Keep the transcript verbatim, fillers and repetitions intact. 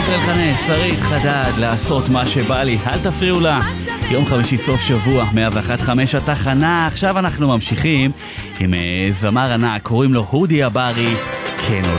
אלחנן, שרית חדד, לעשות מה שבא לי, אל תפריעו לה. יום חמישי סוף שבוע, מאה ואחת נקודה חמש התחנה. עכשיו אנחנו ממשיכים עם זמר ענק, קוראים לו הודי הברי, כן או